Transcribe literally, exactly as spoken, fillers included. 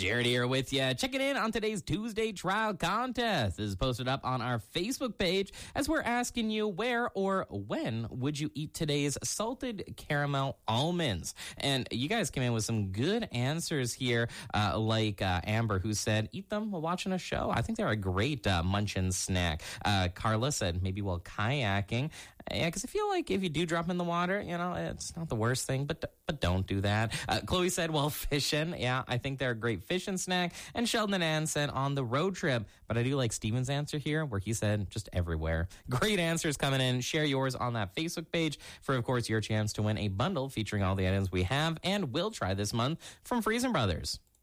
Jared here with you. Checking in on today's Tuesday trial contest. This is posted up on our Facebook page as we're asking you where or when would you eat today's salted caramel almonds? And you guys came in with some good answers here, uh, like uh, Amber, who said, eat them while watching a show. I think they're a great uh, munch-in snack. Uh, Carla said, maybe while kayaking. Yeah, because I feel like if you do drop them in the water, you know, it's not the worst thing, but but don't do that. Uh, Chloe said, well, fishing. Yeah, I think they're a great fishing snack. And Sheldon and Ann said, on the road trip. But I do like Steven's answer here, where he said, just everywhere. Great answers coming in. Share yours on that Facebook page for, of course, your chance to win a bundle featuring all the items we have and will try this month from Freezing Brothers.